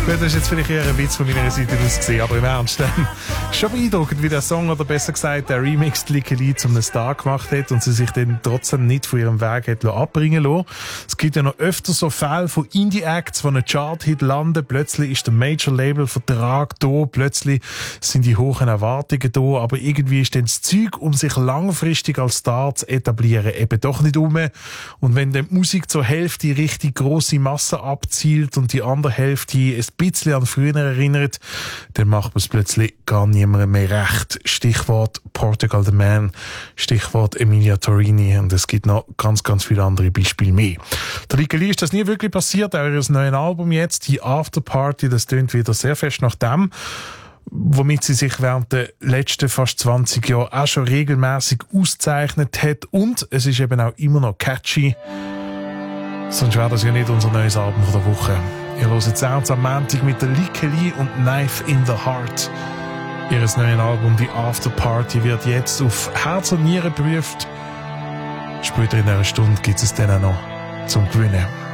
Das ist jetzt vielleicht eher ein Witz von meiner Seite aus gesehen, aber im Ernst. Schon beeindruckend, wie der Song, oder besser gesagt der Remix, Licky Lee zum Star gemacht hat und sie sich dann trotzdem nicht von ihrem Weg hat abbringen lassen. Es gibt ja noch öfter so Fälle von Indie-Acts, die einen Chart-Hit landen. Plötzlich ist der Major-Label-Vertrag da, plötzlich sind die hohen Erwartungen da, aber irgendwie ist dann das Zeug, um sich langfristig als Star zu etablieren, eben doch nicht um. Und wenn dann die Musik zur Hälfte richtig grosse Massen abzielt und die andere Hälfte ein bisschen an früher erinnert, dann macht man es plötzlich gar niemandem mehr recht. Stichwort Portugal the Man, Stichwort Emilia Torini, und es gibt noch ganz, ganz viele andere Beispiele mehr. Der Licky Lee ist das nie wirklich passiert, auch ihr neues Album jetzt, die Afterparty, das tönt wieder sehr fest nach dem, womit sie sich während der letzten fast 20 Jahre auch schon regelmäßig auszeichnet hat, und es ist eben auch immer noch catchy. Sonst wäre das ja nicht unser neues Album von der Woche. Ihr hört Sounds am Montag mit der Licky Lee und Knife in the Heart. Ihr neues Album, die Afterparty, wird jetzt auf Herz und Nieren geprüft. Später in einer Stunde gibt es dann auch noch zum Gewinnen.